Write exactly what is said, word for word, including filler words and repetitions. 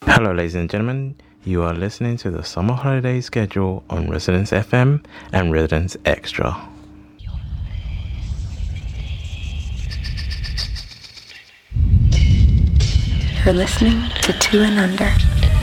Hello, ladies and gentlemen. You are listening to the summer holiday schedule on Residence F M and Residence Extra. You're listening to Two and Under.